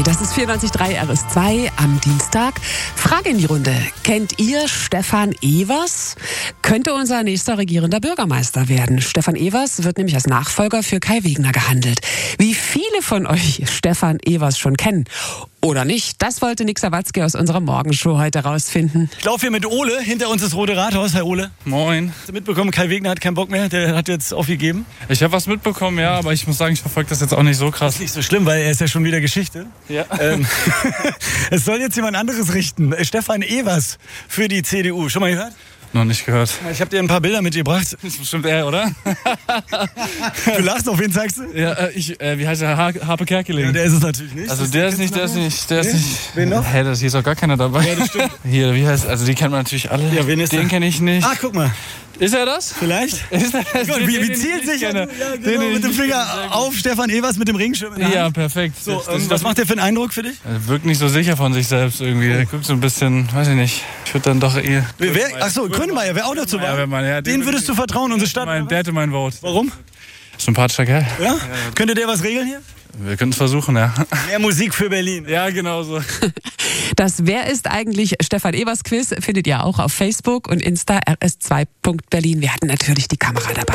Das ist 94.3 RS2 am Dienstag. Frage in die Runde. Kennt ihr Stefan Evers? Könnte unser nächster regierender Bürgermeister werden. Stefan Evers wird nämlich als Nachfolger für Kai Wegner gehandelt. Wie viele von euch Stefan Evers schon kennen? Oder nicht? Das wollte Nick Sawatzki aus unserer Morgenshow heute rausfinden. Ich laufe hier mit Ole. Hinter uns ist Rote Rathaus. Hi Ole. Moin. Hast du mitbekommen, Kai Wegner hat keinen Bock mehr? Der hat jetzt aufgegeben. Ich habe was mitbekommen, ja, aber ich muss sagen, ich verfolge das jetzt auch nicht so Das krass. ist nicht so schlimm, weil er ist ja schon wieder Geschichte. Ja. Es soll jetzt jemand anderes richten. Stefan Evers für die CDU. Schon mal gehört? Noch nicht gehört. Ich habe dir ein paar Bilder mitgebracht. Das ist bestimmt er, oder? Du lachst, auf wen zeigst du? Ja, wie heißt der? Harpe Kerkeling. Ja, der ist es natürlich nicht. Also der ist nicht. Wen noch? Hä, hier ist auch gar keiner dabei. Ja, das stimmt. Hier, wie heißt, also die kennt man natürlich alle. Ja, wen ist Den der? kenne ich nicht. Ah, guck mal. Ist er das? Vielleicht? Ist er das? Gott, wie zielt sich er? Ja, genau, mit dem Finger auf Stefan Evers mit dem Regenschirm in der Hand. Ja, perfekt. So, was macht der für einen Eindruck für dich? Er wirkt nicht so sicher von sich selbst irgendwie. Er guckt so ein bisschen, weiß ich nicht. Ich würde dann doch eher... Achso, Grönemeyer, wer auch dazu war. Ja, Den würdest du vertrauen, unsere Stadt? Der hätte mein Vote. Warum? Sympathischer Kerl. Ja? Könnte der was regeln hier? Wir können es versuchen, ja. Mehr Musik für Berlin. Ja, genau so. Das Wer ist eigentlich Stefan Evers Quiz findet ihr auch auf Facebook und Insta rs2.berlin. Wir hatten natürlich die Kamera dabei.